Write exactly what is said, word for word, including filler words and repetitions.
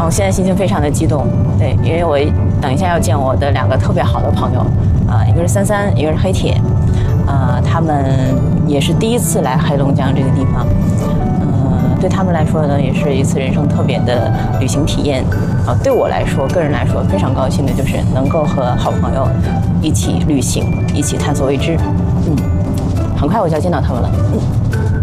我现在心情非常的激动，对，因为我等一下要见我的两个特别好的朋友，啊、呃，一个是三三，一个是黑铁，啊、呃，他们也是第一次来黑龙江这个地方，嗯、呃，对他们来说呢，也是一次人生特别的旅行体验，啊、呃，对我来说，个人来说非常高兴的就是能够和好朋友一起旅行，一起探索未知，嗯，很快我就要见到他们了，嗯。